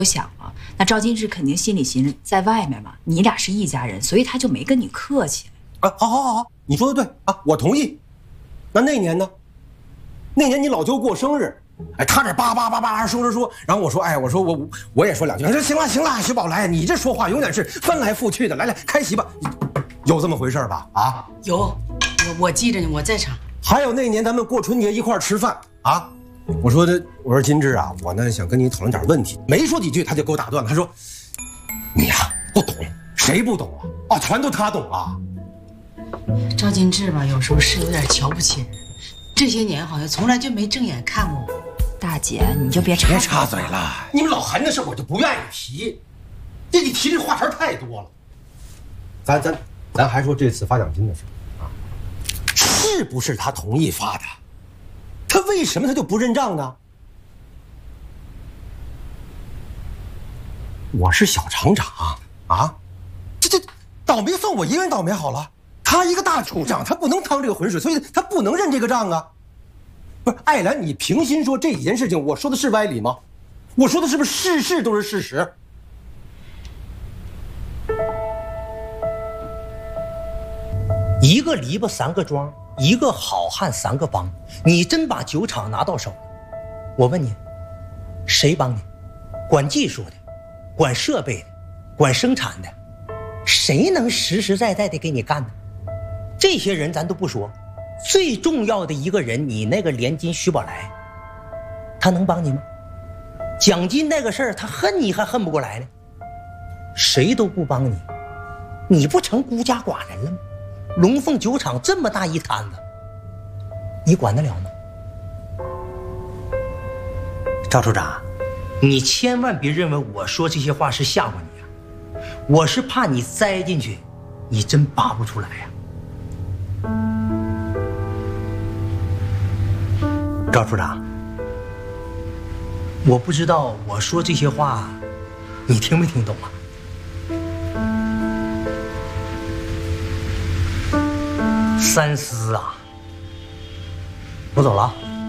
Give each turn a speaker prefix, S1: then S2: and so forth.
S1: 想了，那赵金志肯定心里寻思，在外面嘛，你俩是一家人，所以他就没跟你客气。
S2: 啊，好，你说的对啊，我同意。那年呢？那年你老舅过生日，哎，他这叭说，然后我说，哎，我也说两句，说行了，徐宝来，你这说话永远是翻来覆去的，来开席吧，有这么回事吧？啊，
S3: 有，我记着呢，我在场。
S2: 还有那年咱们过春节一块吃饭啊。我说金志啊，我呢想跟你讨论点问题，没说几句他就给我打断了，他说：“你呀不懂，谁不懂啊？全都他懂啊。”
S3: 赵金志吧，有时候是有点瞧不起人，这些年好像从来就没正眼看过我。
S1: 大姐，你就别
S2: 插嘴了，你们老韩的事我就不愿意提，这一提这话茬太多了。咱还说这次发奖金的事啊，是不是他同意发的？他为什么他就不认账呢？我是小厂长啊，这倒霉算我一个人倒霉好了。他一个大处长，他不能趟这个浑水，所以他不能认这个账啊。不是，艾兰，你平心说这几件事情，我说的是歪理吗？我说的是不是事都是事实？
S4: 一个篱笆三个桩，一个好汉三个帮。你真把酒厂拿到手了，我问你，谁帮你？管技术的，管设备的，管生产的，谁能实实在在的给你干呢？这些人咱都不说，最重要的一个人，你那个连金徐宝来，他能帮你吗？奖金那个事儿，他恨你还恨不过来呢。谁都不帮你，你不成孤家寡人了吗？龙凤酒厂这么大一摊子，你管得了吗？赵处长，你千万别认为我说这些话是吓唬你啊，我是怕你栽进去，你真拔不出来呀。赵处长，我不知道我说这些话，你听没听懂啊？三思啊！我走了啊。